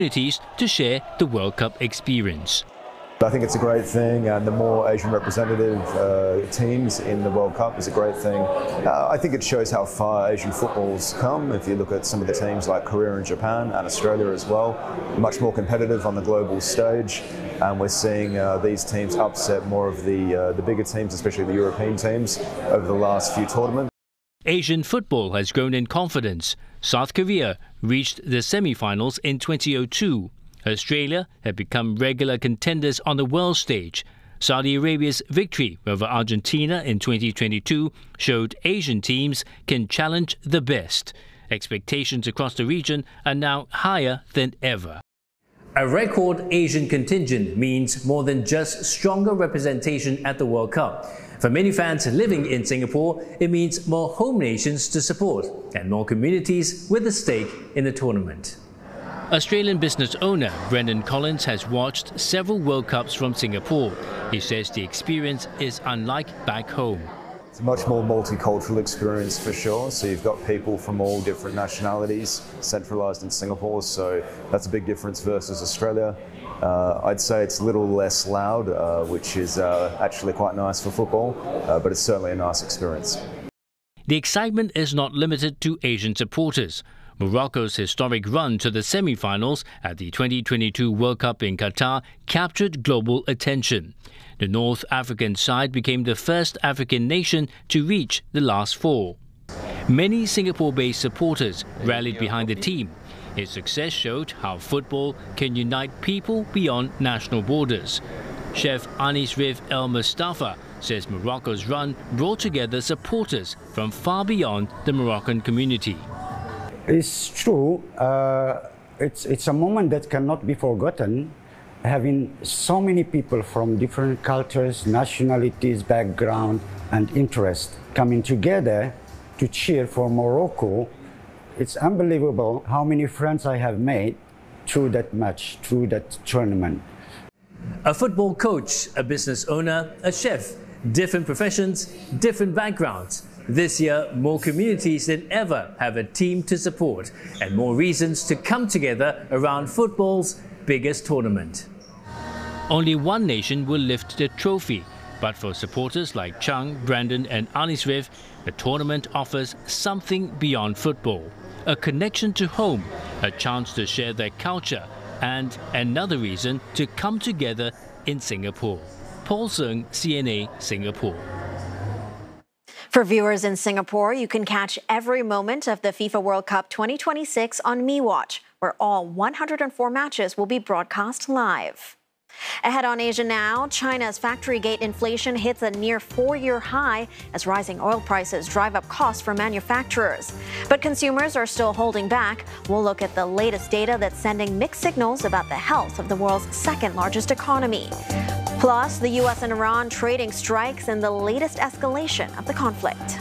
opportunities to share the World Cup experience. I think it's a great thing, and the more Asian representative teams in the World Cup is a great thing. I think it shows how far Asian football's come. If you look at some of the teams like Korea and Japan and Australia as well, much more competitive on the global stage, and we're seeing these teams upset more of the bigger teams, especially the European teams, over the last few tournaments. Asian football has grown in confidence. South Korea reached the semi-finals in 2002. Australia had become regular contenders on the world stage. Saudi Arabia's victory over Argentina in 2022 showed Asian teams can challenge the best. Expectations across the region are now higher than ever. A record Asian contingent means more than just stronger representation at the World Cup. For many fans living in Singapore, it means more home nations to support and more communities with a stake in the tournament. Australian business owner Brendan Collins has watched several World Cups from Singapore. He says the experience is unlike back home. It's a much more multicultural experience for sure. So you've got people from all different nationalities centralised in Singapore. So that's a big difference versus Australia. I'd say it's a little less loud, which is actually quite nice for football, but it's certainly a nice experience. The excitement is not limited to Asian supporters. Morocco's historic run to the semi-finals at the 2022 World Cup in Qatar captured global attention. The North African side became the first African nation to reach the last four. Many Singapore-based supporters rallied behind the team. Its success showed how football can unite people beyond national borders. Chef Anis Rif El Mustafa says Morocco's run brought together supporters from far beyond the Moroccan community. It's true. It's a moment that cannot be forgotten. Having so many people from different cultures, nationalities, background, and interest coming together to cheer for Morocco, it's unbelievable how many friends I have made through that match, through that tournament. A football coach, a business owner, a chef, different professions, different backgrounds. This year, more communities than ever have a team to support and more reasons to come together around football's biggest tournament. Only one nation will lift the trophy, but for supporters like Chung, Brandon and Anis Rif, the tournament offers something beyond football. A connection to home, a chance to share their culture, and another reason to come together in Singapore. Paul Seung, CNA, Singapore. For viewers in Singapore, you can catch every moment of the FIFA World Cup 2026 on MeWatch, where all 104 matches will be broadcast live. Ahead on Asia Now, China's factory gate inflation hits a near 4-year high as rising oil prices drive up costs for manufacturers. But consumers are still holding back. We'll look at the latest data that's sending mixed signals about the health of the world's second largest economy. Plus, the U.S. and Iran trading strikes and the latest escalation of the conflict.